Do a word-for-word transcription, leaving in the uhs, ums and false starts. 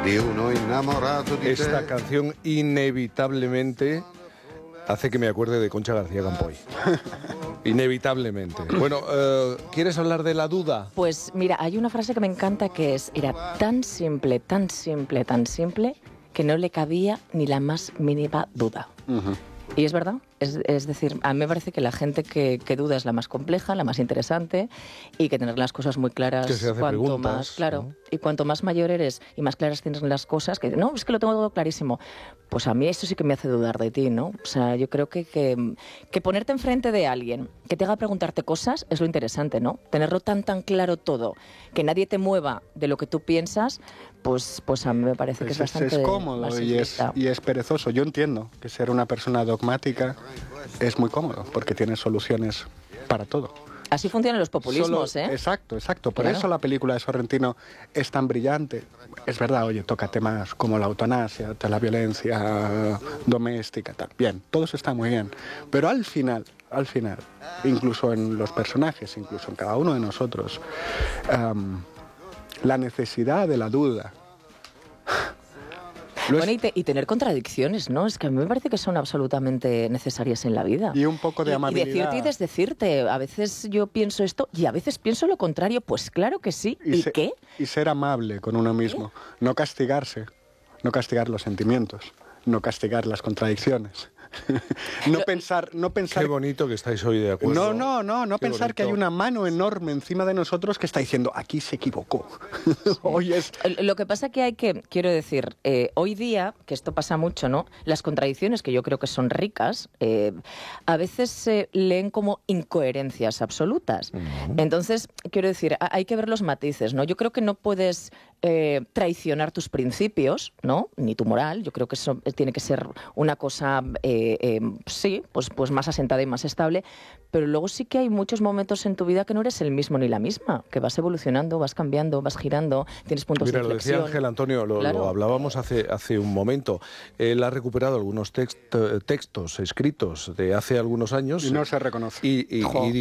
di uno innamorato di Esta te. canción inevitablemente hace que me acuerde de Concha García Campoy. Inevitablemente. Bueno, eh, ¿quieres hablar de la duda? Pues mira, hay una frase que me encanta que es, era tan simple, tan simple, tan simple, que no le cabía ni la más mínima duda. Uh-huh. Y es verdad, es, es decir, a mí me parece que la gente que, que duda es la más compleja, la más interesante, y que tener las cosas muy claras, Que se hace cuanto preguntas, más, claro, ¿no? Y cuanto más mayor eres y más claras tienes las cosas, que no, es que lo tengo todo clarísimo, pues a mí eso sí que me hace dudar de ti, ¿no? O sea, yo creo que, que, que ponerte enfrente de alguien que te haga preguntarte cosas es lo interesante, ¿no? Tenerlo tan, tan claro todo, que nadie te mueva de lo que tú piensas, pues, pues a mí me parece que es, es, bastante es cómodo y es, y es perezoso. Yo entiendo que ser una persona dogmática es muy cómodo, porque tienes soluciones para todo. Así funcionan los populismos, Solo, ¿eh? Exacto, exacto. Por Claro. eso la película de Sorrentino es tan brillante. Es verdad, oye, toca temas como la eutanasia, la violencia doméstica, tal. Bien, todo eso está muy bien. Pero al final, al final, incluso en los personajes, incluso en cada uno de nosotros, um, la necesidad de la duda. Bueno, y, te, y tener contradicciones, ¿no? Es que a mí me parece que son absolutamente necesarias en la vida. Y un poco de amabilidad. Y decirte y desdecirte. A veces yo pienso esto y a veces pienso lo contrario. Pues claro que sí. ¿Y, y ¿Y se, qué? Y ser amable con uno mismo. No castigarse. No castigar los sentimientos. No castigar las contradicciones. no, pensar, no pensar... Qué bonito que estáis hoy de acuerdo. No, no, no, no Qué pensar bonito. que hay una mano enorme encima de nosotros que está diciendo, aquí se equivocó. Hoy es... Lo que pasa que hay que, quiero decir, eh, hoy día, que esto pasa mucho, ¿no? Las contradicciones, que yo creo que son ricas, eh, a veces se leen como incoherencias absolutas. Uh-huh. Entonces, quiero decir, hay que ver los matices, ¿no? Yo creo que no puedes eh, traicionar tus principios, ¿no? Ni tu moral. Yo creo que eso tiene que ser una cosa... Eh, Eh, eh, sí, pues, pues más asentada y más estable, pero luego sí que hay muchos momentos en tu vida que no eres el mismo ni la misma, que vas evolucionando, vas cambiando, vas girando, tienes puntos Mira, de inflexión. Mira, lo decía Ángel Antonio, lo, claro. lo hablábamos hace, hace un momento. Él ha recuperado algunos text, textos escritos de hace algunos años. Y no se reconoce. Y, y, y